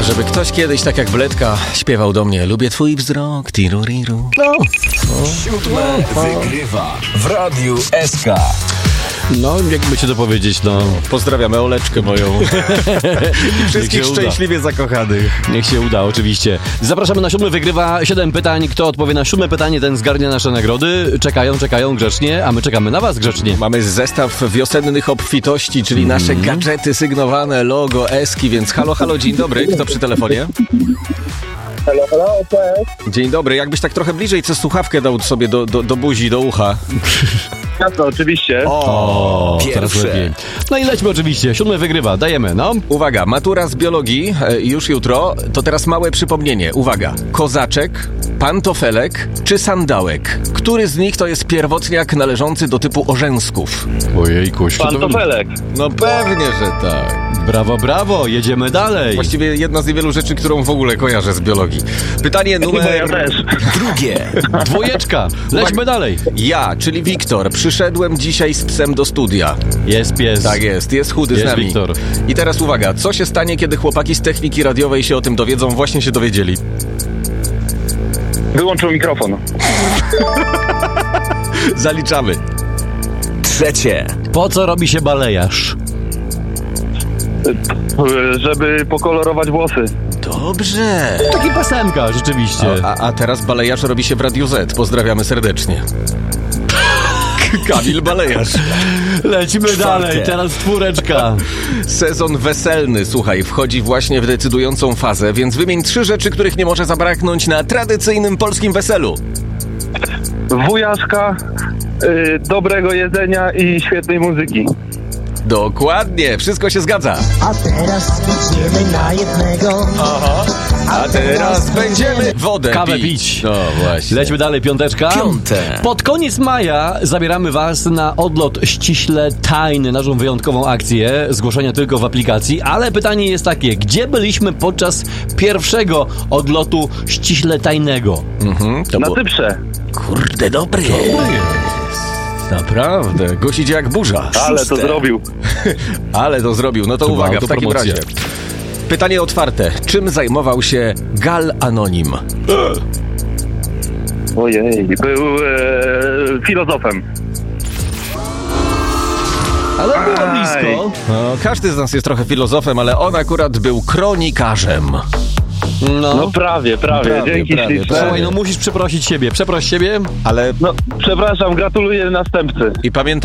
Żeby ktoś kiedyś, tak jak Bledka, śpiewał do mnie: lubię twój wzrok, tiruriru. No. Siódme wygrywa w Radiu SK. No, jakby ci to powiedzieć, no. Pozdrawiamy Oleczkę moją. I wszystkich szczęśliwie zakochanych. Niech się uda, oczywiście. Zapraszamy na 7 wygrywa 7 pytań. Kto odpowie na 7 pytanie, ten zgarnia nasze nagrody. Czekają grzecznie, a my czekamy na was grzecznie. Mamy zestaw wiosennych obfitości, czyli nasze gadżety sygnowane, logo, eski, więc halo, dzień dobry. Kto przy telefonie? Halo, cześć. Dzień dobry. Jakbyś tak trochę bliżej co słuchawkę dał sobie do buzi, do ucha. Jasno, oczywiście. O, teraz pierwsze. lepiej. No i lećmy oczywiście. 7 wygrywa, dajemy, no. Uwaga, matura z biologii już jutro. To teraz małe przypomnienie. Uwaga, kozaczek, pantofelek czy sandałek? Który z nich to jest pierwotniak należący do typu orzęsków? Ojejku, Pantofelek. No pewnie, że tak. Brawo, jedziemy dalej. Właściwie jedna z niewielu rzeczy, którą w ogóle kojarzę z biologii. Pytanie Ja numer... też. Drugie. Dwójeczka, lećmy dalej. Ja, czyli Wiktor, przyszedłem dzisiaj z psem do studia. Jest pies. Tak jest chudy Jest z nami. Wiktor. I teraz uwaga, co się stanie, kiedy chłopaki z techniki radiowej się o tym dowiedzą? Właśnie się dowiedzieli. Wyłączył mikrofon. Zaliczamy. Trzecie. Po co robi się balejarz? Żeby pokolorować włosy. Dobrze. Taki pasemka, rzeczywiście. A teraz balejarz robi się w Radiu Z. Pozdrawiamy serdecznie. Kamil Balejarz. Lecimy dalej, teraz czwóreczka. Sezon weselny, słuchaj, wchodzi właśnie w decydującą fazę, więc wymień 3 rzeczy, których nie może zabraknąć na tradycyjnym polskim weselu. Wujaszka, dobrego jedzenia i świetnej muzyki. Dokładnie, wszystko się zgadza. A teraz idziemy na jednego. A teraz będziemy wodę Kawę pić. No właśnie. Lećmy dalej, piąteczka. Piąte. Pod koniec maja zabieramy was na odlot ściśle tajny, naszą wyjątkową akcję, zgłoszenia tylko w aplikacji, ale pytanie jest takie, gdzie byliśmy podczas pierwszego odlotu ściśle tajnego? To Na było... Cyprze. Kurde, dobry. Naprawdę, gość idzie jak burza. Ale to zrobił. Ale to zrobił. No to była uwaga, w takim autopromocja. razie. Pytanie otwarte. Czym zajmował się Gal Anonim? Ojej, był filozofem. Ale było blisko. No, każdy z nas jest trochę filozofem, ale on akurat był kronikarzem. No prawie. Dzięki śliczne. Słuchaj, no musisz przeprosić siebie. Przeproś siebie. Ale No, przepraszam, gratuluję następcy. i pamiętaj,